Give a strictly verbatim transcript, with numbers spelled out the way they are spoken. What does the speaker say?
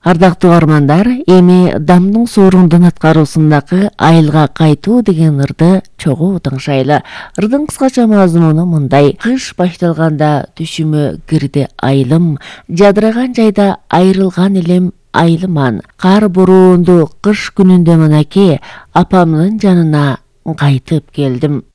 Ардактуу угармандар, эми Дамдың соорундун аткаруусундагы айылга кайтуу деген ырды чогуу тыңшайлы. Ырдын кыскача мазмуну мындай: кыш башталганда түшүмө кирди айылым, жадыраган жайда айрылган элем айылыман. Кар бороондуу кыш күнүндө мынакей апамдын жанына кайтып келдим.